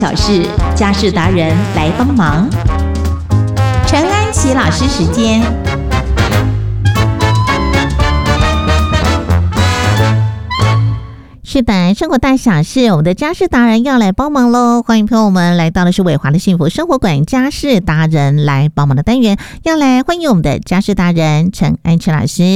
小事，家事达人来帮忙。陈安琪老师时间。是的，生活大小事，我们的家事达人要来帮忙喽！欢迎朋友们来到的是伟华的幸福生活馆家事达人来帮忙的单元，要来欢迎我们的家事达人陈安琪老师。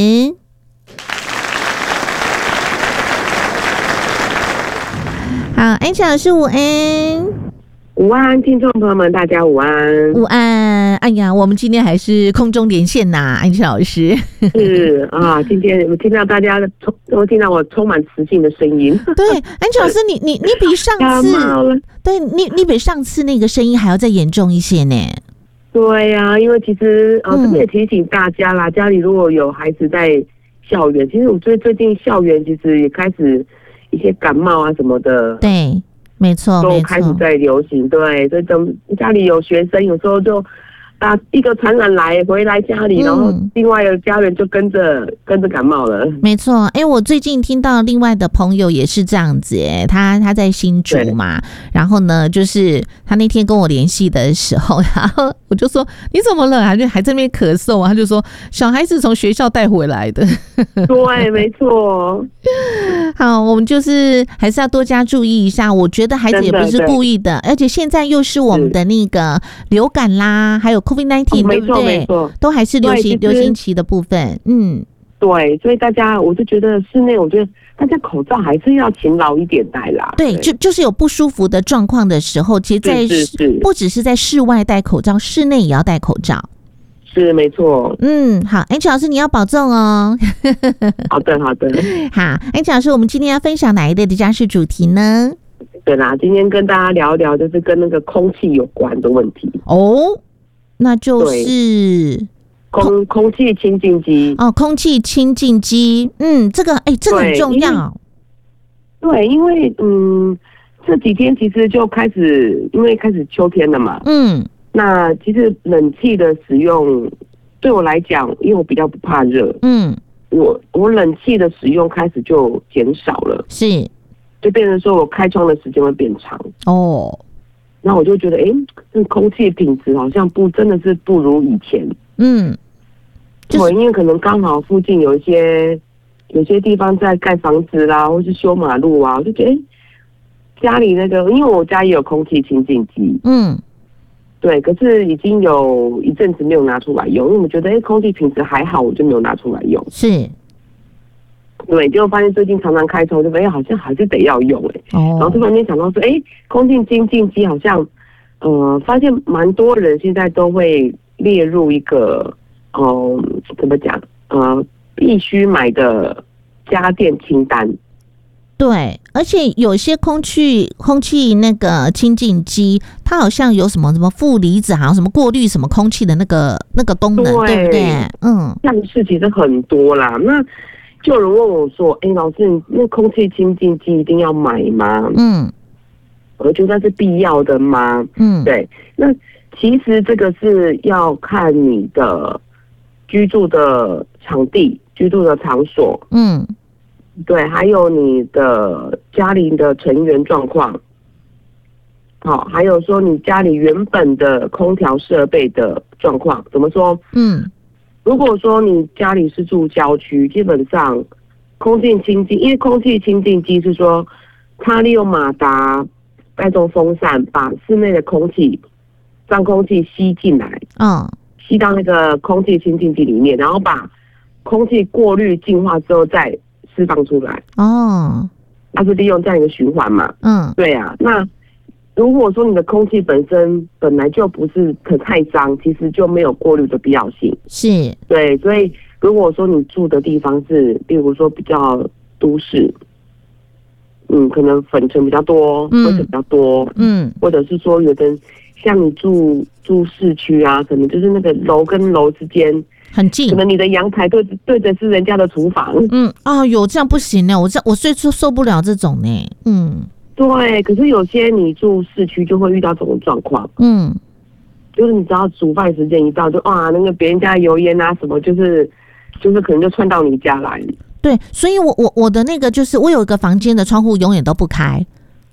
好，安琪老师午安。 午安，听众朋友们，大家午安。 午安。哎呀，我们今天还是空中连线呐，安琪老师。 是啊，今天我听到大家都听到我充满磁性的声音。 对，安琪老师，你比上次，对你比上次那个声音还要再严重一些呢。 对呀，因为其实这边也提醒大家啦，家里如果有孩子在校园，其实我最近校园其实也开始一些感冒啊什么的。 对。没错， 都开始在流行，对，所以等家里有学生，有时候就一个传染来回来家里，然后另外的家人就跟着感冒了。 没错，我最近听到另外的朋友也是这样子，他在新竹嘛，然后呢，就是他那天跟我联系的时候，然后我就说你怎么了？还在那边咳嗽啊？他就说小孩子从学校带回来的。 对，没错。 好，我们就是还是要多加注意一下。我觉得孩子也不是故意的，而且现在又是我们的那个流感啦，还有 COVID-19，对不对？ 没错， 都还是流行期的部分。 对，所以大家，我就觉得室内，我觉得大家口罩还是要勤劳一点戴啦。 对，就是有不舒服的状况的时候，其实不只是在室外戴口罩，室内也要戴口罩。 是没错。 好，安琪老师你要保重哦。 好的。好， 安琪老师，我们今天要分享哪一类的家事主题呢？ 对啦，今天跟大家聊一聊，就是跟那个空气有关的问题。 哦，那就是空气清净机。 空气清净机，这个很重要。 对，因为这几天其实就开始，因为开始秋天了嘛。那其实冷气的使用对我来讲，因为我比较不怕热，我冷气的使用开始就减少了， 是， 就变成说我开窗的时间会变长。那我就觉得，这空气品质好像真的是不如以前。对，因为可能刚好附近有些地方在盖房子啦，或是修马路啊，我就觉得，家里那个，因为我家也有空气清净机。对，可是已经有一阵子没有拿出来用，因为我觉得空气品质还好，我就没有拿出来用。 是， 对，结果发现最近常常开窗，就好像还是得要用然后突然间想到说，空气清净机好像，发现蛮多人现在都会列入一个，怎么讲，必须买的家电清单。 对，而且有些空气那个清净机，它好像有什么负离子，好像什么过滤什么空气的那个功能，对不对？ 样式其实很多啦。那就有人问我说：“老师，那空气清净机一定要买吗？”我觉得是必要的吗？对。那其实这个是要看你的居住的场地、居住的场所。对，还有你的家里的成员状况，好，还有说你家里原本的空调设备的状况，怎么说？如果说你家里是住郊区，基本上空气清净，因为空气清净机是说它利用马达带动风扇，把室内的空气脏空气吸进来，吸到那个空气清净机里面，然后把空气过滤净化之后再释放出来。它是利用这样一个循环嘛。对啊。那如果说你的空气本来就不是太脏，其实就没有过滤的必要性。 是。 对，所以如果说你住的地方是，比如说比较都市，可能粉尘比较多，灰尘比较多，或者是说有的像你住市区啊，可能就是那个楼跟楼之间很近， 可能你的阳台对着是人家的厨房。 有这样不行呢，我最受不了这种呢。 对，可是有些你住市区就会遇到这种状况。就是你只要煮饭时间一到，就那个别人家油烟啊什么，就是可能就窜到你家来。 对，所以我的那个就是我有一个房间的窗户永远都不开。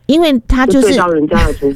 因为他就是对到人家的厨